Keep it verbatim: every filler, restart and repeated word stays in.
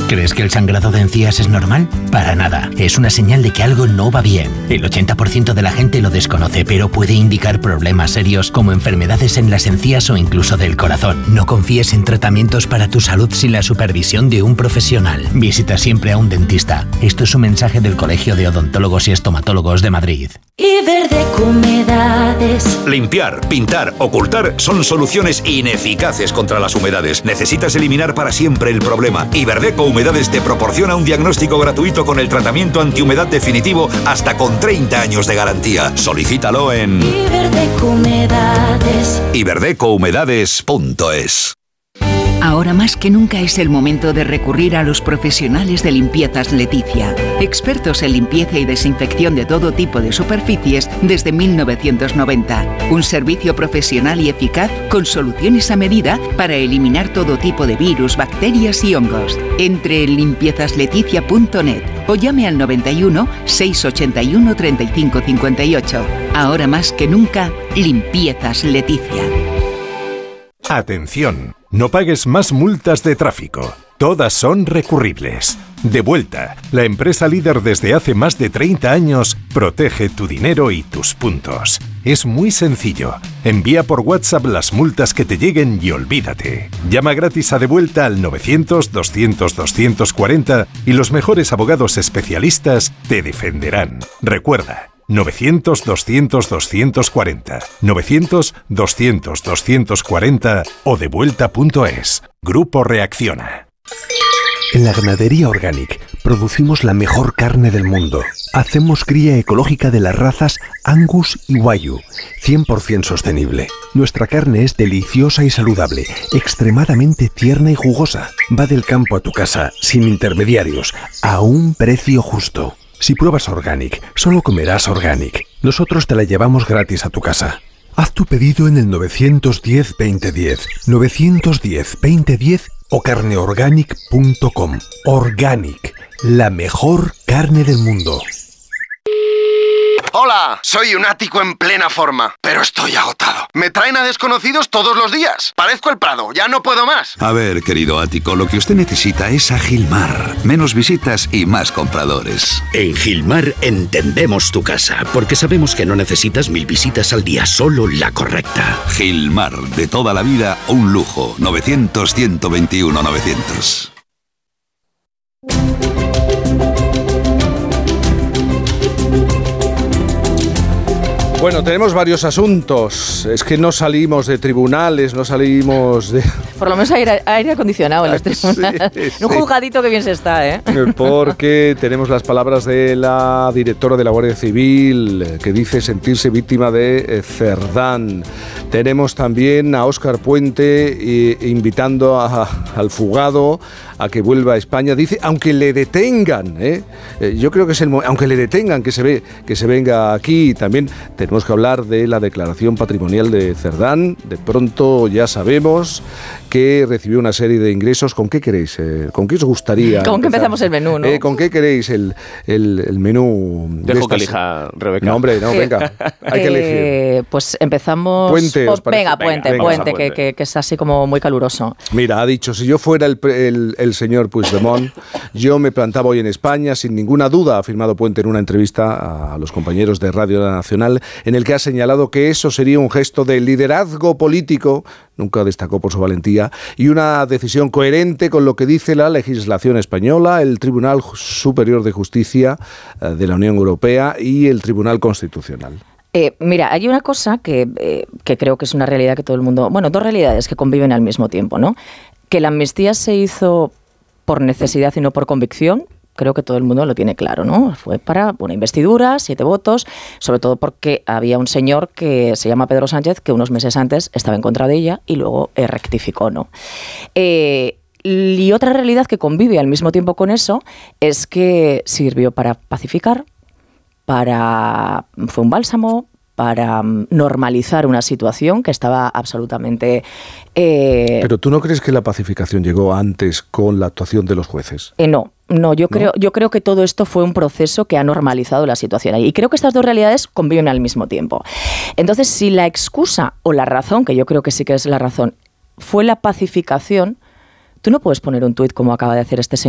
¿Crees que el sangrado de encías es normal? Para nada. Es una señal de que algo no va bien. El ochenta por ciento de la gente lo desconoce, pero puede indicar problemas serios como enfermedades en las encías o incluso del corazón. No confíes en tratamientos para tu salud sin la supervisión de un profesional. Visita siempre a un dentista. Esto es un mensaje del Colegio de Odontólogos y Estomatólogos de Madrid. Iberdeco Humedades. Limpiar, pintar, ocultar son soluciones ineficaces contra las humedades. Necesitas eliminar para siempre el problema. Iberdeco Humedades te proporciona un diagnóstico gratuito con el tratamiento antihumedad definitivo hasta con treinta años de garantía. Solicítalo en Iberdeco Humedades. iberdeco humedades punto es. Ahora más que nunca es el momento de recurrir a los profesionales de Limpiezas Leticia, expertos en limpieza y desinfección de todo tipo de superficies desde mil novecientos noventa. Un servicio profesional y eficaz con soluciones a medida para eliminar todo tipo de virus, bacterias y hongos. Entre en limpiezas leticia punto net o llame al noventa y uno, seiscientos ochenta y uno, treinta y cinco cincuenta y ocho. Ahora más que nunca, Limpiezas Leticia. Atención, no pagues más multas de tráfico. Todas son recurribles. Devuelta, la empresa líder desde hace más de treinta años, protege tu dinero y tus puntos. Es muy sencillo. Envía por WhatsApp las multas que te lleguen y olvídate. Llama gratis a Devuelta al novecientos, doscientos, doscientos cuarenta y los mejores abogados especialistas te defenderán. Recuerda, novecientos, doscientos, doscientos cuarenta, novecientos, doscientos, doscientos cuarenta o devuelta punto es. Grupo Reacciona. En la Ganadería Organic producimos la mejor carne del mundo. Hacemos cría ecológica de las razas Angus y Wagyu, cien por ciento sostenible. Nuestra carne es deliciosa y saludable, extremadamente tierna y jugosa. Va del campo a tu casa, sin intermediarios, a un precio justo. Si pruebas Organic, solo comerás Organic. Nosotros te la llevamos gratis a tu casa. Haz tu pedido en el nueve uno cero, veinte diez, nueve uno cero, veinte diez o carne organic punto com. Organic, la mejor carne del mundo. Hola, soy un ático en plena forma, pero estoy agotado. Me traen a desconocidos todos los días. Parezco el Prado, ya no puedo más. A ver, querido ático, lo que usted necesita es a Gilmar. Menos visitas y más compradores. En Gilmar entendemos tu casa, porque sabemos que no necesitas mil visitas al día, solo la correcta. Gilmar, de toda la vida, un lujo. novecientos, ciento veintiuno, novecientos. Bueno, tenemos varios asuntos. Es que no salimos de tribunales, no salimos de... Por lo menos aire, aire acondicionado en los tribunales. Sí, sí. Un juzgadito que bien se está, ¿eh? Porque tenemos las palabras de la directora de la Guardia Civil, que dice sentirse víctima de Cerdán. Tenemos también a Óscar Puente eh, invitando a, al fugado a que vuelva a España. Dice, aunque le detengan, ¿eh? Eh, yo creo que es el momento, aunque le detengan, que se ve, que se venga aquí. También tenemos que hablar de la declaración patrimonial de Cerdán. De pronto ya sabemos que recibió una serie de ingresos. ¿Con qué queréis? Eh, ¿Con qué os gustaría? ¿Con qué empezamos el menú, no? Eh, ¿Con qué queréis el, el, el menú? Dejo que elija Rebeca. No, hombre, no, venga. Hay que elegir. Eh, pues empezamos... Puente, ¿os parece? Venga, Puente, venga, Puente, puente. Que, que, que es así como muy caluroso. Mira, ha dicho, si yo fuera el, el, el señor Puigdemont, yo me plantaba hoy en España sin ninguna duda, ha afirmado Puente en una entrevista a los compañeros de Radio Nacional, en el que ha señalado que eso sería un gesto de liderazgo político, nunca destacó por su valentía, y una decisión coherente con lo que dice la legislación española, el Tribunal Superior de Justicia de la Unión Europea y el Tribunal Constitucional. Eh, mira, hay una cosa que, eh, que creo que es una realidad que todo el mundo... Bueno, dos realidades que conviven al mismo tiempo, ¿no? Que la amnistía se hizo por necesidad y no por convicción. Creo que todo el mundo lo tiene claro, ¿no? Fue para una investidura, siete votos, sobre todo porque había un señor que se llama Pedro Sánchez, que unos meses antes estaba en contra de ella y luego eh, rectificó, ¿no? Eh, y otra realidad que convive al mismo tiempo con eso es que sirvió para pacificar, para fue un bálsamo, para normalizar una situación que estaba absolutamente... Eh, ¿Pero tú no crees que la pacificación llegó antes con la actuación de los jueces? Eh, no, no, yo, ¿No? Creo, yo creo que todo esto fue un proceso que ha normalizado la situación ahí. Y creo que estas dos realidades conviven al mismo tiempo. Entonces, si la excusa o la razón, que yo creo que sí que es la razón, fue la pacificación, tú no puedes poner un tuit como acaba de hacer este señor,